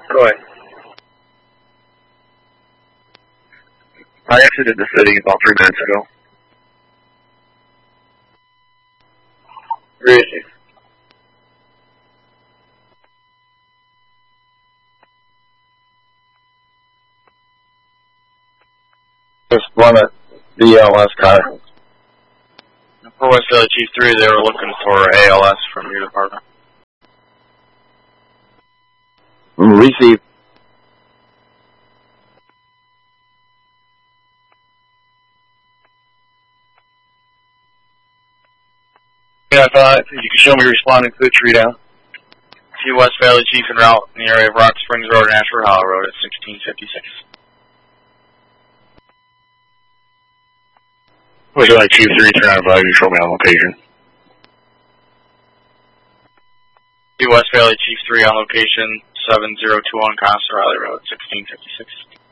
Go ahead. I exited the city about 3 minutes ago. Where is he? Just run a BLS car. For West Valley Chief 3, they were looking for ALS from your department. Receive. Yeah, if you can show me responding to the tree down. See West Valley Chief en route in the area of Rock Springs Road and Ashford Hollow Road at 1656. West Valley Chief 3, turn on advise you, show me on location. See West Valley Chief 3 on location 7021 Costa Riley Road, 1656.